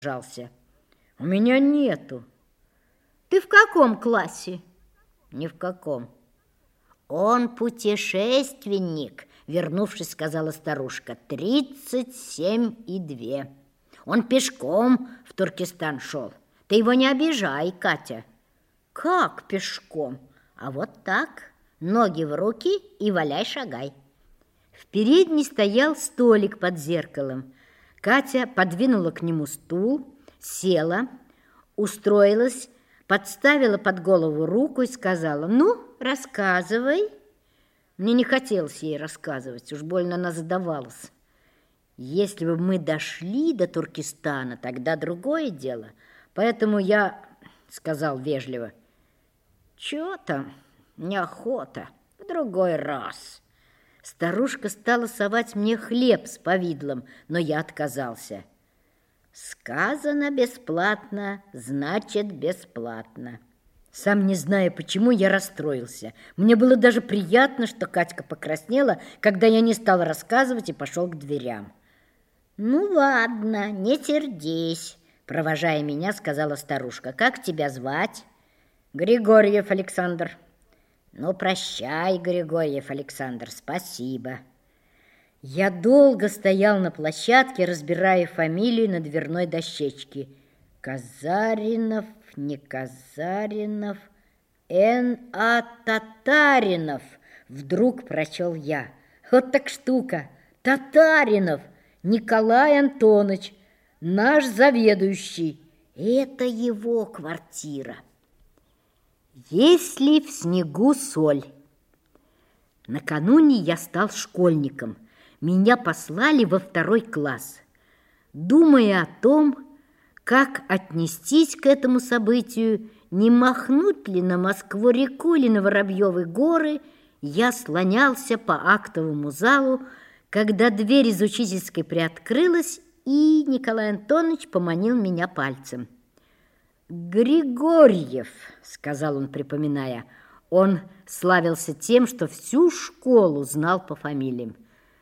сжался. У меня нету. Ты в каком классе? Ни в каком. Он путешественник, вернувшись, сказала старушка. 37,2. Он пешком в Туркестан шел. Ты его не обижай, Катя. Как пешком? А вот так. Ноги в руки и валяй шагай. В передней стоял столик под зеркалом. Катя подвинула к нему стул, села, устроилась, подставила под голову руку и сказала: «Ну, рассказывай». Мне не хотелось ей рассказывать, уж больно она задавалась. Если бы мы дошли до Туркестана, тогда другое дело. Поэтому я сказал вежливо: «Чё-то неохота, в другой раз». Старушка стала совать мне хлеб с повидлом, но я отказался. Сказано бесплатно, значит бесплатно. Сам не зная, почему, я расстроился. Мне было даже приятно, что Катька покраснела, когда я не стал рассказывать и пошел к дверям. «Ну ладно, не сердись», — провожая меня, сказала старушка. «Как тебя звать?» «Григорьев Александр». «Ну, прощай, Григорьев Александр, спасибо». Я долго стоял на площадке, разбирая фамилию на дверной дощечке. Казаринов, не Казаринов, Н.А. Татаринов, вдруг прочел я. Вот так штука, Татаринов, Николай Антонович, наш заведующий. Это его квартира. Если в снегу соль. Накануне я стал школьником. Меня послали во 2 класс. Думая о том, как отнестись к этому событию, не махнуть ли на Москву-реку или на Воробьевы горы, я слонялся по актовому залу, когда дверь из учительской приоткрылась, и Николай Антонович поманил меня пальцем. «Григорьев», — сказал он, припоминая. Он славился тем, что всю школу знал по фамилиям.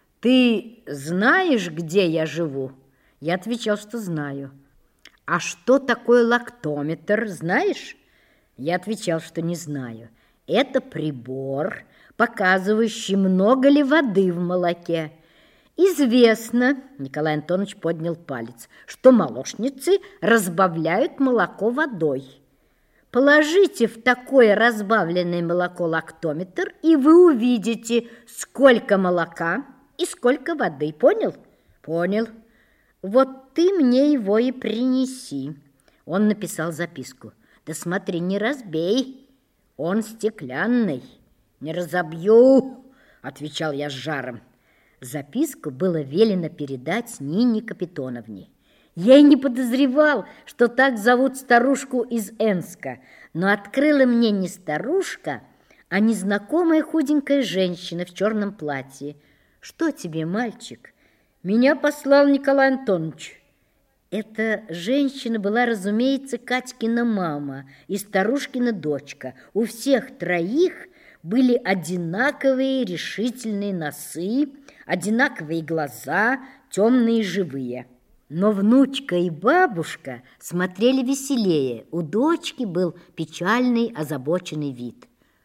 «Ты знаешь, где я живу?» Я отвечал, что знаю. «А что такое лактометр, знаешь?» Я отвечал, что не знаю. «Это прибор, показывающий, много ли воды в молоке. Известно, — Николай Антонович поднял палец, — что молочницы разбавляют молоко водой. Положите в такое разбавленное молоко лактометр, и вы увидите, сколько молока и сколько воды. Понял?» «Понял. Вот ты мне его и принеси». Он написал записку. «Да смотри, не разбей, он стеклянный». «Не разобью», — отвечал я с жаром. Записку было велено передать Нине Капитоновне. Я и не подозревал, что так зовут старушку из Энска, но открыла мне не старушка, а незнакомая худенькая женщина в черном платье. «Что тебе, мальчик?» «Меня послал Николай Антонович». Эта женщина была, разумеется, Катькина мама и старушкина дочка. У всех троих были одинаковые решительные носы, одинаковые глаза, темные и живые. Но внучка и бабушка смотрели веселее. У дочки был печальный, озабоченный вид.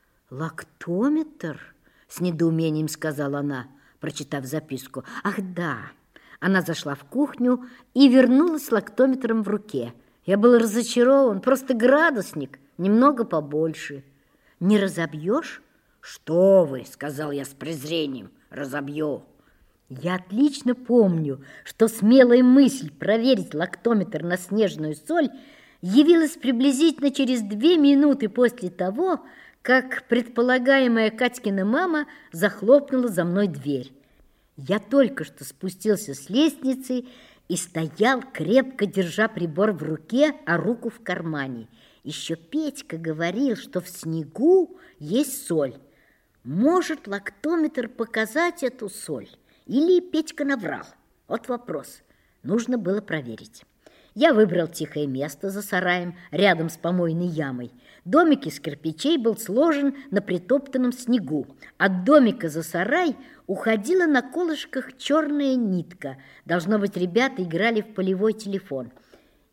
«Лактометр?» — с недоумением сказала она, прочитав записку. «Ах, да!» Она зашла в кухню и вернулась с лактометром в руке. Я был разочарован, просто градусник, немного побольше. «Не разобьешь?» «Что вы!» — сказал я с презрением. «Разобью!» Я отлично помню, что смелая мысль проверить лактометр на снежную соль явилась приблизительно через 2 минуты после того, как предполагаемая Катькина мама захлопнула за мной дверь. Я только что спустился с лестницы и стоял, крепко держа прибор в руке, а руку в кармане. Еще Петька говорил, что в снегу есть соль. Может лактометр показать эту соль? Или Петька наврал? Вот вопрос. Нужно было проверить. Я выбрал тихое место за сараем, рядом с помойной ямой. Домик из кирпичей был сложен на притоптанном снегу. От домика за сарай уходила на колышках черная нитка. Должно быть, ребята играли в полевой телефон.